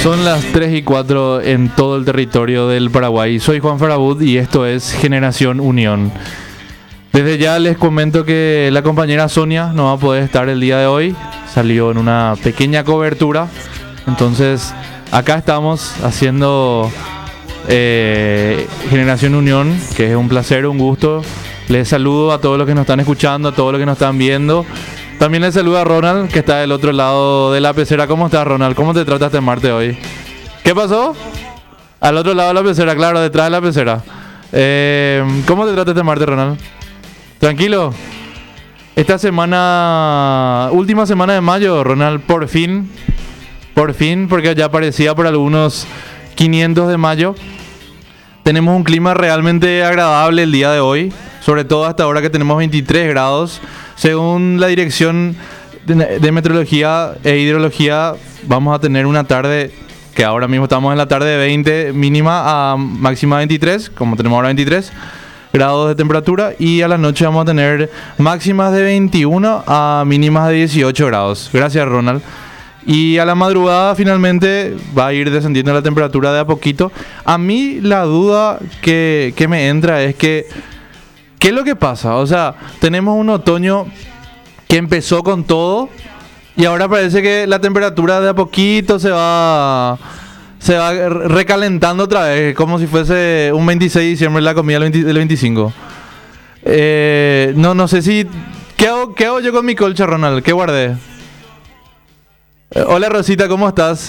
Son las 3 y 4 en todo el territorio del Paraguay. Soy Juan Farabut y esto es Generación Unión. Desde ya les comento que la compañera Sonia no va a poder estar el día de hoy. Salió en una pequeña cobertura. Entonces acá estamos haciendo Generación Unión, que es un placer, un gusto. Les saludo a todos los que nos están escuchando, a todos los que nos están viendo. También les saludo a Ronald, que está del otro lado de la pecera. ¿Cómo estás, Ronald? ¿Cómo te trata este martes hoy? ¿Qué pasó? Al otro lado de la pecera, claro, detrás de la pecera. ¿Cómo te trata este martes, Ronald? ¿Tranquilo? Esta semana, última semana de mayo, Ronald, por fin, porque ya aparecía por algunos 500 de mayo. Tenemos un clima realmente agradable el día de hoy, sobre todo hasta ahora que tenemos 23 grados. Según la Dirección de Meteorología e Hidrología, vamos a tener una tarde que ahora mismo estamos en la tarde de 20 mínima a máxima 23, como tenemos ahora 23 grados de temperatura, y a la noche vamos a tener máximas de 21 a mínimas de 18 grados. Gracias, Ronald. Y a la madrugada finalmente va a ir descendiendo la temperatura de a poquito. A mí la duda que me entra es que ¿qué es lo que pasa? O sea, tenemos un otoño que empezó con todo y ahora parece que la temperatura de a poquito se va recalentando otra vez, como si fuese un 26 de diciembre la comida del 25. No sé si... ¿Qué hago yo con mi colcha, Ronald? ¿Qué guardé? Hola, Rosita, ¿cómo estás?